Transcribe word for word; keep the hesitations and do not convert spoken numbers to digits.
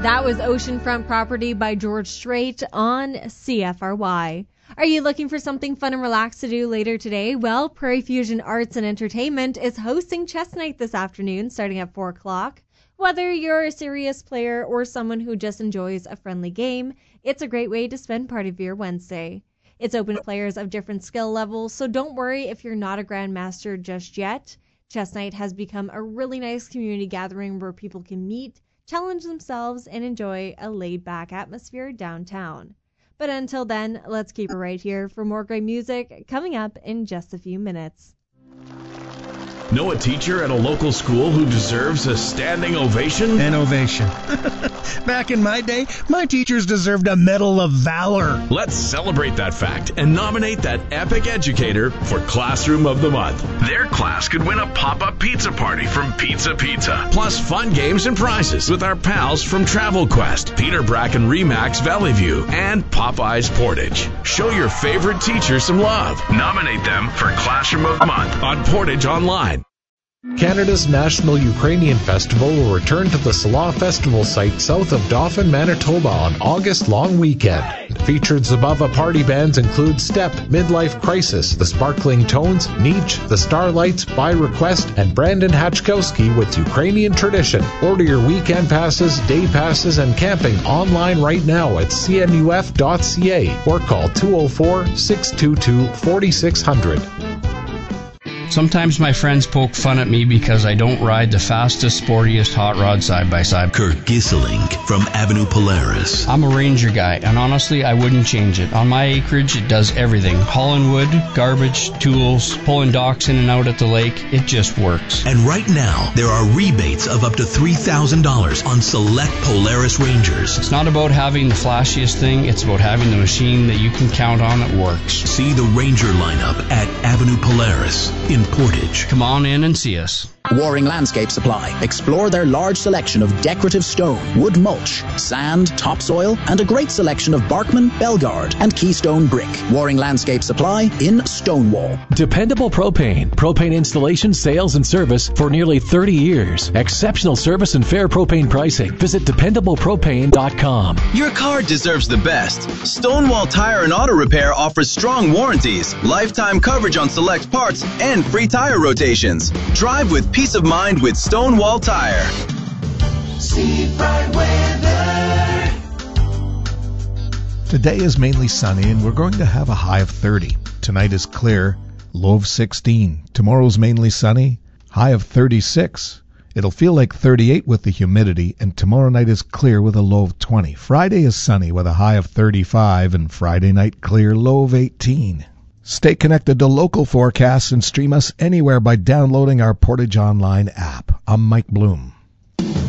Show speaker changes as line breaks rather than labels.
That was Oceanfront Property by George Strait on C F R Y. Are you looking for something fun and relaxed to do later today? Well, Prairie Fusion Arts and Entertainment is hosting Chess Night this afternoon starting at four o'clock. Whether you're a serious player or someone who just enjoys a friendly game, it's a great way to spend part of your Wednesday. It's open to players of different skill levels, so don't worry if you're not a grandmaster just yet. Chess Night has become a really nice community gathering where people can meet, challenge themselves, and enjoy a laid-back atmosphere downtown. But until then, let's keep it right here for more great music coming up in just a few minutes.
Know a teacher at a local school who deserves a standing ovation?
An ovation. Back in my day, my teachers deserved a Medal of Valor.
Let's celebrate that fact and nominate that epic educator for Classroom of the Month. Their class could win a pop-up pizza party from Pizza Pizza, plus fun games and prizes with our pals from Travel Quest, Peter Bracken Remax Valley View, and Popeyes Portage. Show your favorite teacher some love. Nominate them for Classroom of the Month on Portage Online.
Canada's National Ukrainian Festival will return to the Salah Festival site south of Dauphin, Manitoba on August long weekend. Featured Zabava party bands include Step, Midlife Crisis, The Sparkling Tones, Nietzsche, The Starlights, By Request, and Brandon Hachkowski with Ukrainian Tradition. Order your weekend passes, day passes, and camping online right now at c n u f dot c a or call two oh four, six two two, four six zero zero.
Sometimes my friends poke fun at me because I don't ride the fastest, sportiest hot rod side-by-side.
Kurt Gisseling from Avenue Polaris.
I'm a Ranger guy, and honestly, I wouldn't change it. On my acreage, it does everything. Hauling wood, garbage, tools, pulling docks in and out at the lake. It just works.
And right now, there are rebates of up to three thousand dollars on select Polaris Rangers.
It's not about having the flashiest thing. It's about having the machine that you can count on that works.
See the Ranger lineup at Avenue Polaris in Portage.
Come on in and see us.
Waring Landscape Supply. Explore their large selection of decorative stone, wood mulch, sand, topsoil, and a great selection of Barkman, Belgard, and Keystone brick. Waring Landscape Supply in Stonewall.
Dependable Propane. Propane installation, sales, and service for nearly thirty years. Exceptional service and fair propane pricing. Visit dependable propane dot com.
Your car deserves the best. Stonewall Tire and Auto Repair offers strong warranties, lifetime coverage on select parts, and free tire rotations. Drive with peace of mind with Stonewall Tire.
Seafront weather.
Today is mainly sunny and we're going to have a high of thirty. Tonight is clear, low of sixteen. Tomorrow's mainly sunny, high of thirty-six. It'll feel like thirty-eight with the humidity, and tomorrow night is clear with a low of twenty. Friday is sunny with a high of thirty-five, and Friday night clear, low of eighteen. Stay connected to local forecasts and stream us anywhere by downloading our Portage Online app. I'm Mike Bloom.